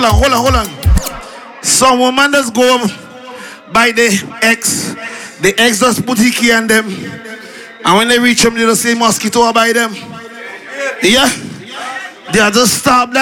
hold on. Some woman just go by the ex. The ex just put hickey on them. And when they reach them, they just say mosquito by them. Yeah? They are just stop that.